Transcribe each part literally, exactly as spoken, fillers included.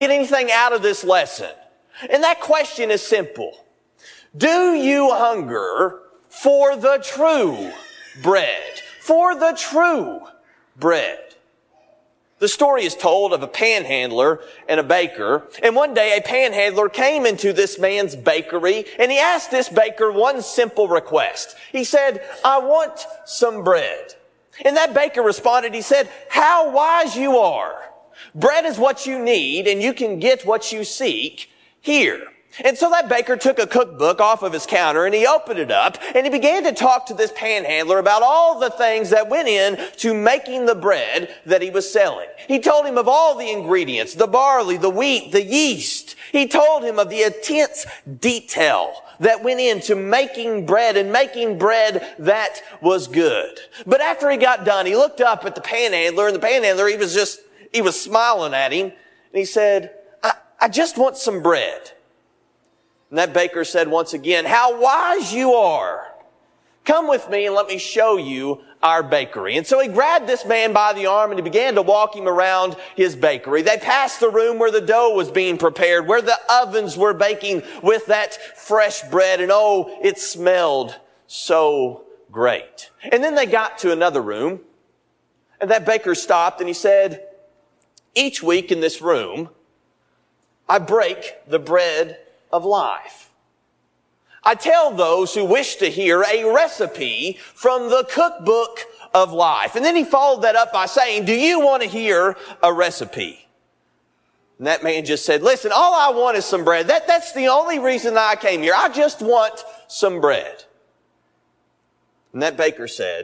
Get anything out of this lesson? And that question is simple. Do you hunger for the true bread? For the true bread. The story is told of a panhandler and a baker. And one day a panhandler came into this man's bakery and he asked this baker one simple request. He said, I want some bread. And that baker responded, he said, how wise you are. Bread is what you need and you can get what you seek here. And so that baker took a cookbook off of his counter and he opened it up and he began to talk to this panhandler about all the things that went in to making the bread that he was selling. He told him of all the ingredients, the barley, the wheat, the yeast. He told him of the intense detail that went into making bread and making bread that was good. But after he got done, he looked up at the panhandler and the panhandler, he was just, he was smiling at him and he said, I, I just want some bread. And that baker said once again, how wise you are. Come with me and let me show you our bakery. And so he grabbed this man by the arm and he began to walk him around his bakery. They passed the room where the dough was being prepared, where the ovens were baking with that fresh bread. And oh, it smelled so great. And then they got to another room and that baker stopped and he said, each week in this room, I break the bread of life. I tell those who wish to hear a recipe from the cookbook of life. And then he followed that up by saying, do you want to hear a recipe? And that man just said, listen, all I want is some bread. That, that's the only reason I came here. I just want some bread. And that baker said,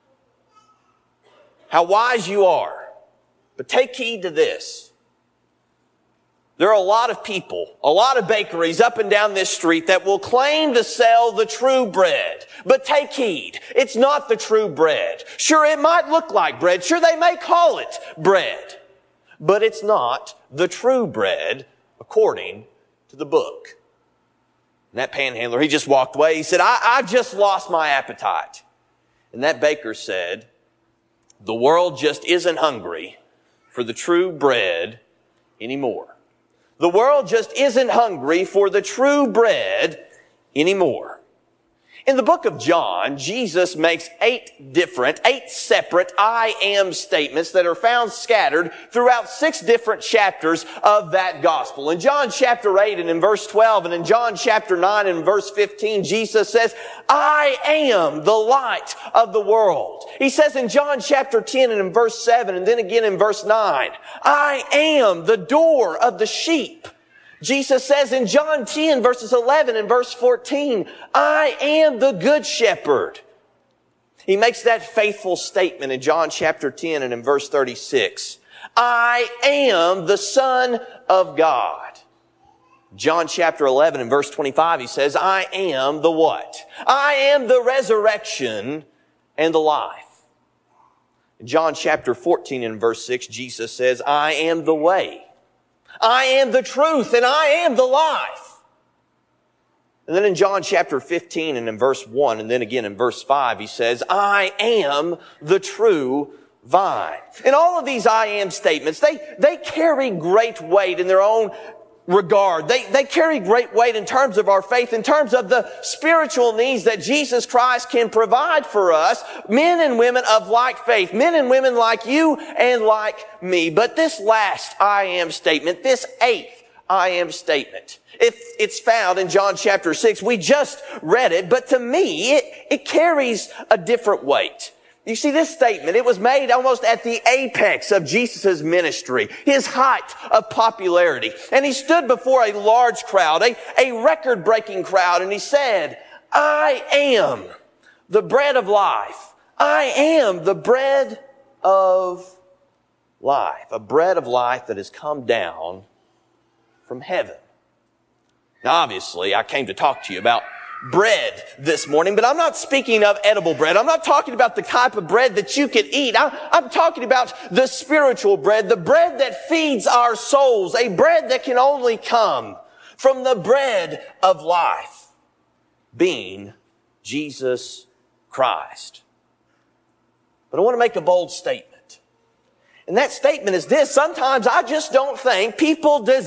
how wise you are, but take heed to this. There are a lot of people, a lot of bakeries up and down this street that will claim to sell the true bread. But take heed, it's not the true bread. Sure, it might look like bread. Sure, they may call it bread. But it's not the true bread according to the book. And that panhandler, he just walked away. He said, I, I just lost my appetite. And that baker said, the world just isn't hungry for the true bread anymore. The world just isn't hungry for the true bread anymore. In the book of John, Jesus makes eight different, eight separate I am statements that are found scattered throughout six different chapters of that gospel. In John chapter eight and in verse twelve and in John chapter nine and verse fifteen, Jesus says, I am the light of the world. He says in John chapter ten and in verse seven and then again in verse nine, I am the door of the sheep. Jesus says in John ten verses eleven and verse fourteen, I am the good shepherd. He makes that faithful statement in John chapter ten and in verse thirty-six. I am the Son of God. John chapter eleven and verse twenty-five, he says, I am the what? I am the resurrection and the life. In John chapter fourteen and verse six, Jesus says, I am the way. I am the truth and I am the life. And then in John chapter fifteen and in verse one and then again in verse five, he says, I am the true vine. And all of these I am statements, they, they carry great weight in their own regard. They, they carry great weight in terms of our faith, in terms of the spiritual needs that Jesus Christ can provide for us, men and women of like faith, men and women like you and like me. But this last I am statement, this eighth I am statement, if it's found in John chapter six, we just read it, but to me, it, it carries a different weight. You see, this statement, it was made almost at the apex of Jesus' ministry, his height of popularity. And he stood before a large crowd, a, a record-breaking crowd, and he said, I am the bread of life. I am the bread of life. A bread of life that has come down from heaven. Now, obviously, I came to talk to you about bread this morning, but I'm not speaking of edible bread. I'm not talking about the type of bread that you can eat. I'm, I'm talking about the spiritual bread, the bread that feeds our souls, a bread that can only come from the bread of life, being Jesus Christ. But I want to make a bold statement. And that statement is this: sometimes I just don't think people deserve